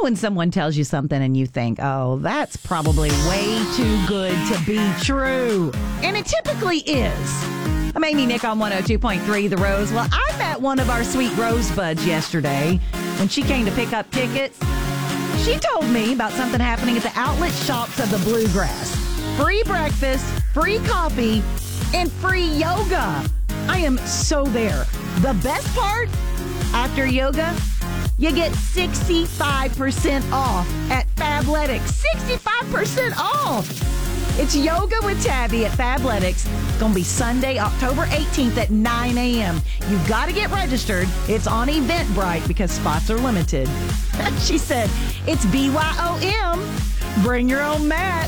when someone tells you something and you think, oh, that's probably way too good to be true. And it typically is. I'm Amy Nick on 102.3 The Rose. Well, I met one of our sweet rosebuds yesterday when she came to pick up tickets. She told me about something happening at the outlet shops of the Bluegrass. Free breakfast, free coffee, and free yoga. I am so there. The best part, after yoga, you get 65% off at Fabletics. 65% off. It's Yoga with Tabby at Fabletics. It's going to be Sunday, October 18th at 9 a.m. You've got to get registered. It's on Eventbrite because spots are limited. She said, it's BYOM. Bring your own mat.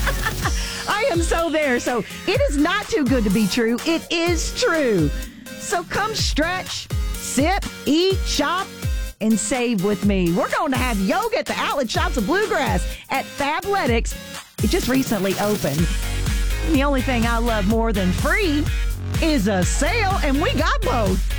I am so there. So it is not too good to be true. It is true. So come stretch, sip, eat, shop, and save with me. We're going to have yoga at the outlet shops of Bluegrass at Fabletics. It just recently opened. And the only thing I love more than free is a sale, and we got both.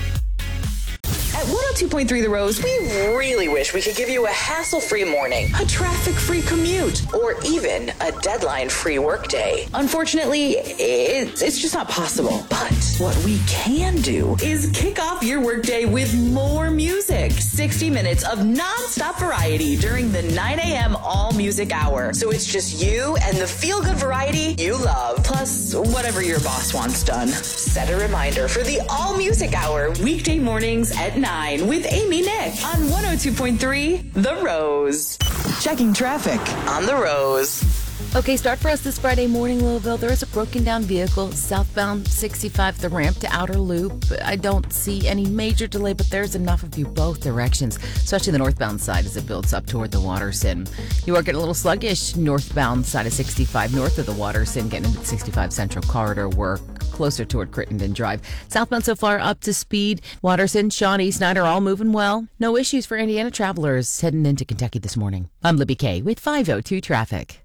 At 102.3 The Rose, we really wish we could give you a hassle-free morning, a traffic-free commute, or even a deadline-free workday. Unfortunately, it's just not possible. But what we can do is kick off your workday with more music. 60 minutes of non-stop variety during the 9 a.m. all-music hour. So it's just you and the feel-good variety you love, plus whatever your boss wants done. Set a reminder for the all-music hour, weekday mornings at 9 with Amy Nick on 102.3 The Rose. Checking traffic on The Rose. Okay, start for us this Friday morning, Louisville. There is a broken down vehicle southbound 65, the ramp to Outer Loop. I don't see any major delay, but there's enough of you both directions, especially the northbound side as it builds up toward the Waterson. You are getting a little sluggish northbound side of 65, north of the Waterson, getting into the 65 Central Corridor work closer toward Crittenden Drive. Southbound so far up to speed. Waterson, Shawnee, Snyder, all moving well. No issues for Indiana travelers heading into Kentucky this morning. I'm Libby Kay with 502 Traffic.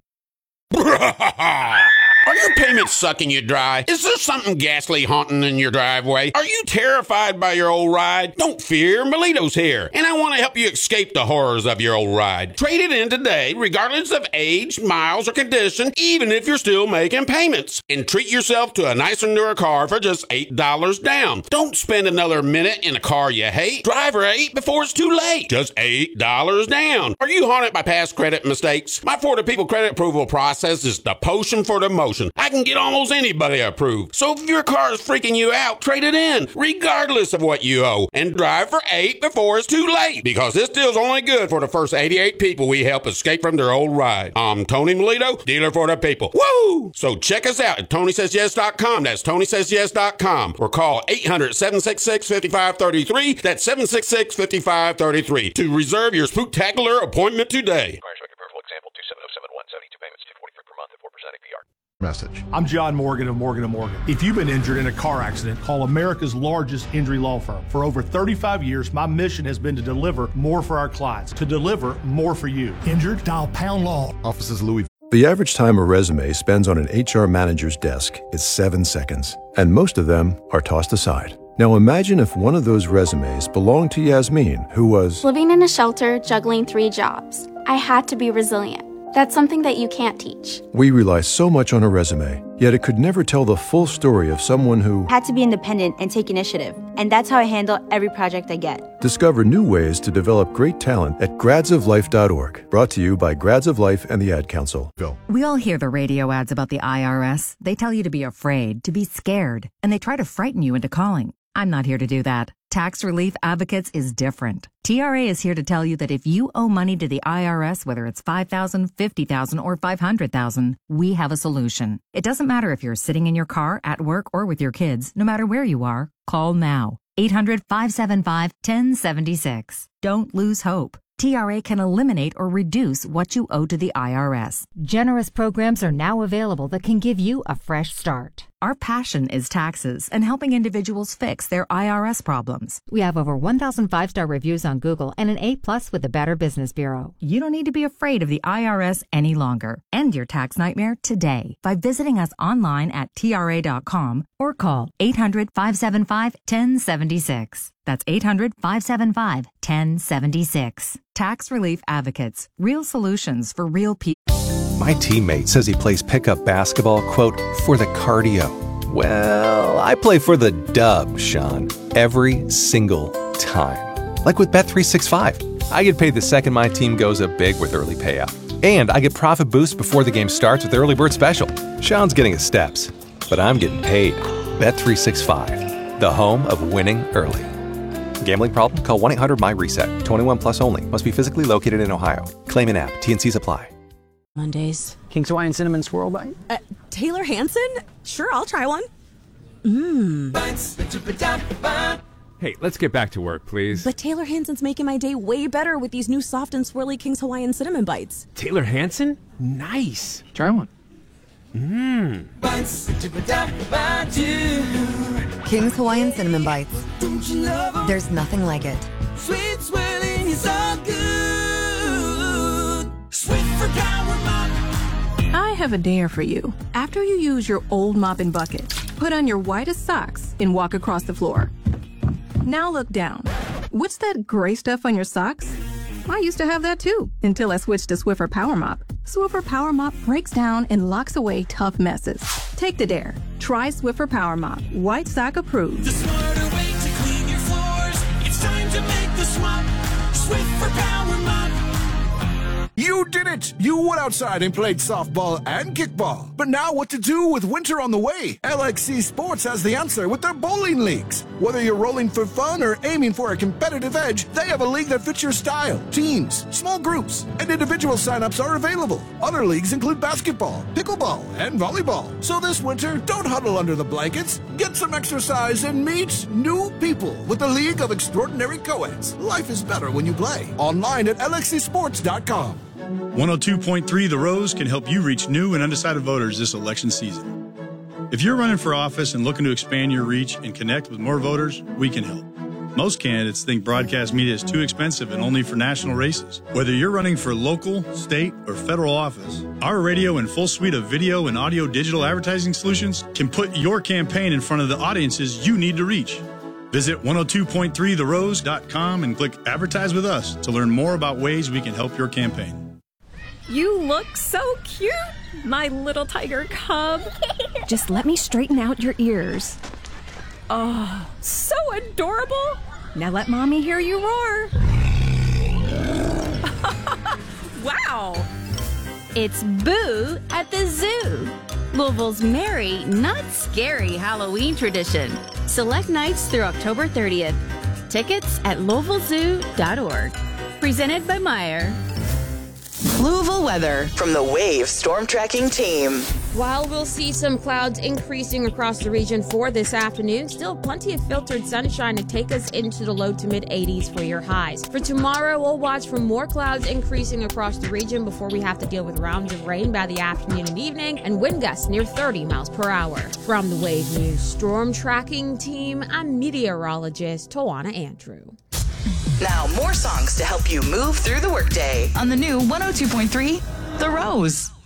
Are your payments sucking you dry? Is there something ghastly haunting in your driveway? Are you terrified by your old ride? Don't fear, Melito's here, and I want to help you escape the horrors of your old ride. Trade it in today, regardless of age, miles, or condition, even if you're still making payments. And treat yourself to a nicer, newer car for just $8 down. Don't spend another minute in a car you hate. Drive for 8 before it's too late. Just $8 down. Are you haunted by past credit mistakes? My For the People credit approval process is the potion for the motion. I can get almost anybody approved. So if your car is freaking you out, trade it in, regardless of what you owe, and drive for 8 before it's too late, because this deal's only good for the first 88 people we help escape from their old ride. I'm Tony Melito, dealer for the people. Woo! So check us out at TonySaysYes.com. That's TonySaysYes.com. Or call 800-766-5533. That's 766-5533 to reserve your spooktacular appointment today. Example 27071, 72 payments, 243 per month at 4% APR. Message. I'm John Morgan of Morgan & Morgan. If you've been injured in a car accident, call America's largest injury law firm. For over 35 years, my mission has been to deliver more for our clients, to deliver more for you. Injured? Dial Pound Law. Offices Louisville. The average time a resume spends on an HR manager's desk is 7 seconds, and most of them are tossed aside. Now imagine if one of those resumes belonged to Yasmin, who was living in a shelter, juggling 3 jobs. I had to be resilient. That's something that you can't teach. We rely so much on a resume, yet it could never tell the full story of someone who had to be independent and take initiative. And that's how I handle every project I get. Discover new ways to develop great talent at gradsoflife.org. Brought to you by Grads of Life and the Ad Council. Go. We all hear the radio ads about the IRS. They tell you to be afraid, to be scared, and they try to frighten you into calling. I'm not here to do that. Tax Relief Advocates is different. TRA is here to tell you that if you owe money to the IRS, whether it's $5,000, $50,000, or $500,000, we have a solution. It doesn't matter if you're sitting in your car, at work, or with your kids. No matter where you are, call now. 800-575-1076. Don't lose hope. TRA can eliminate or reduce what you owe to the IRS. Generous programs are now available that can give you a fresh start. Our passion is taxes and helping individuals fix their IRS problems. We have over 1,000 5-star reviews on Google and an A+ with the Better Business Bureau. You don't need to be afraid of the IRS any longer. End your tax nightmare today by visiting us online at TRA.com or call 800-575-1076. That's 800-575-1076. Tax Relief Advocates. Real solutions for real people. My teammate says he plays pickup basketball, quote, for the cardio. Well, I play for the dub, Sean, every single time. Like with Bet365. I get paid the second my team goes up big with early payout. And I get profit boost before the game starts with Early Bird Special. Sean's getting his steps, but I'm getting paid. Bet365, the home of winning early. Gambling problem? Call 1-800-MY-RESET. 21 plus only. Must be physically located in Ohio. Claim in app. T&Cs apply. Mondays. King's Hawaiian Cinnamon Swirl Bite? Taylor Hansen? Sure, I'll try one. Hey, let's get back to work, please. But Taylor Hansen's making my day way better with these new soft and swirly King's Hawaiian Cinnamon Bites. Taylor Hansen? Nice. Try one. King's Hawaiian Cinnamon Bites. There's nothing like it. Sweet swirling is all good. Sweet for Power Mop. I have a dare for you. After you use your old mopping bucket, put on your whitest socks and walk across the floor. Now look down. What's that gray stuff on your socks? I used to have that too, until I switched to Swiffer Power Mop. Swiffer Power Mop breaks down and locks away tough messes. Take the dare. Try Swiffer Power Mop. White sock approved. The smarter way to clean your floors. It's time to make the swap. Swiffer Power Mop. You did it! You went outside and played softball and kickball. But now what to do with winter on the way? LXC Sports has the answer with their bowling leagues. Whether you're rolling for fun or aiming for a competitive edge, they have a league that fits your style. Teams, small groups, and individual signups are available. Other leagues include basketball, pickleball, and volleyball. So this winter, don't huddle under the blankets. Get some exercise and meet new people with the League of Extraordinary Coeds. Life is better when you play. Online at LXCsports.com. 102.3 The Rose can help you reach new and undecided voters this election season. If you're running for office and looking to expand your reach and connect with more voters, we can help. Most candidates think broadcast media is too expensive and only for national races. Whether you're running for local, state, or federal office, our radio and full suite of video and audio digital advertising solutions can put your campaign in front of the audiences you need to reach. Visit 102.3therose.com and click Advertise with Us to learn more about ways we can help your campaign. You look so cute, my little tiger cub. Just let me straighten out your ears. Oh, so adorable. Now let mommy hear you roar. Wow. It's Boo at the Zoo, Louisville's merry, not scary Halloween tradition. Select nights through October 30th. Tickets at LouisvilleZoo.org. Presented by Meyer. Louisville weather from the Wave Storm Tracking Team. While we'll see some clouds increasing across the region for this afternoon, still plenty of filtered sunshine to take us into the low to mid 80s for your highs. For tomorrow, we'll watch for more clouds increasing across the region before we have to deal with rounds of rain by the afternoon and evening, and wind gusts near 30 miles per hour. From the Wave News Storm Tracking Team, I'm meteorologist Tawana Andrew. Now, more songs to help you move through the workday on the new 102.3 The Rose.